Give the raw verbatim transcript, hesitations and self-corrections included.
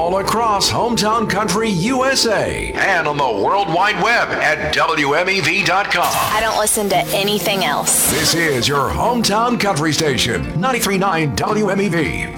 all across Hometown Country U S A and on the World Wide Web at W M E V dot com. I don't listen to anything else. This is your Hometown Country Station, ninety-three point nine W M E V.